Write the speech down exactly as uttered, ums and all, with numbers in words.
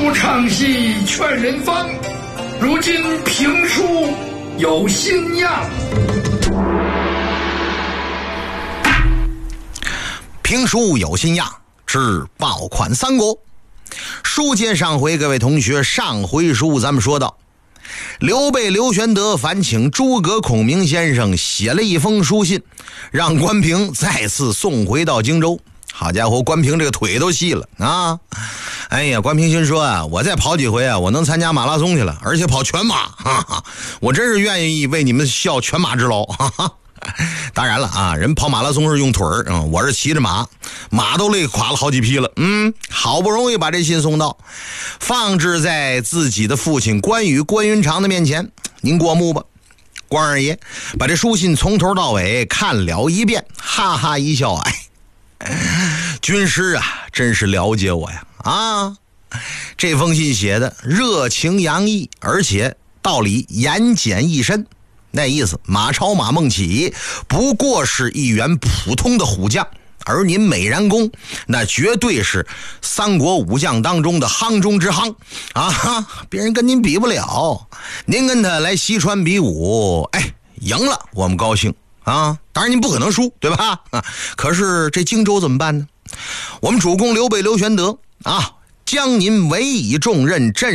书唱戏劝人方，如今评书有新样。 评书有新样之爆款三国。书接上回，各位同学，上回书咱们说到，刘备刘玄德烦请诸葛孔明先生写了一封书信，让关平再次送回到荆州。好家伙，关平这个腿都细了啊！哎呀，关平心说啊，我再跑几回啊，我能参加马拉松去了，而且跑全马，哈哈，我真是愿意为你们效犬马之劳，哈哈。当然了啊，人跑马拉松是用腿儿，嗯，我是骑着马，马都累垮了好几匹了。嗯，好不容易把这信送到，放置在自己的父亲关羽关云长的面前，您过目吧。关二爷把这书信从头到尾看了一遍，哈哈一笑，哎，军师啊，真是了解我呀！啊，这封信写的热情洋溢，而且道理言简意深。那意思，马超马孟起不过是一员普通的虎将，而您美髯公那绝对是三国武将当中的夯中之夯啊！别人跟您比不了，您跟他来西川比武，哎，赢了我们高兴啊！当然您不可能输，对吧？啊，可是这荆州怎么办呢？我们主公刘备刘玄德啊，将您委以重任，镇